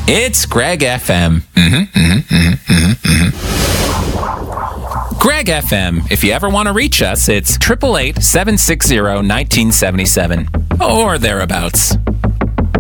It's Greg FM. Greg FM. If you ever want to reach us, it's 888-760-1977 or thereabouts.